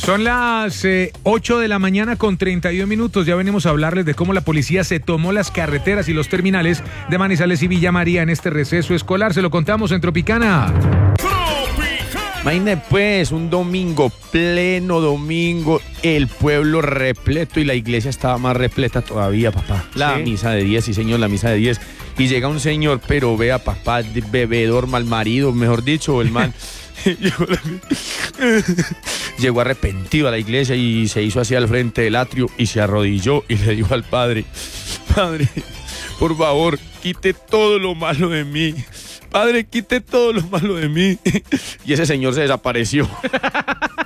Son las 8 de la mañana con 31 minutos. Ya venimos a hablarles de cómo la policía se tomó las carreteras y los terminales de Manizales y Villa María en este receso escolar. Se lo contamos en Tropicana. Imagínate pues, un domingo, pleno domingo, el pueblo repleto y la iglesia estaba más repleta todavía, papá. La misa de 10, sí señor, la misa de 10. Y llega un señor, pero vea, papá, bebedor, mal marido, mejor dicho, el man... Llegó arrepentido a la iglesia y se hizo hacia el frente del atrio y se arrodilló y le dijo al padre: Padre, por favor, quite todo lo malo de mí. Padre, quite todo lo malo de mí. Y ese señor se desapareció.